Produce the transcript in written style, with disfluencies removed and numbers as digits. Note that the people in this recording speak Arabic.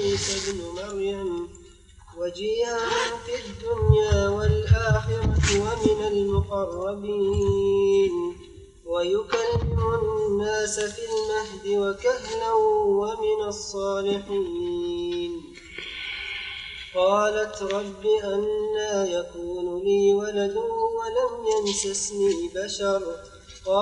عيسى ابن مريم وجيها في الدنيا والآخرة ومن المقربين ويكلم الناس في المهد وكهلا ومن الصالحين. قالت رب أنى يكون لي ولد ولم يمسسني بشر